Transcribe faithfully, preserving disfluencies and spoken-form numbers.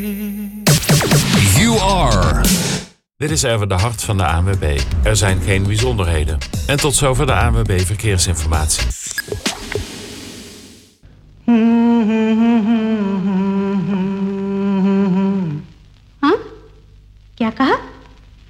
You are. Dit is even de hart van de A N W B. Er zijn geen bijzonderheden. En tot zover de A N W B Verkeersinformatie. हाँ? क्या कहा?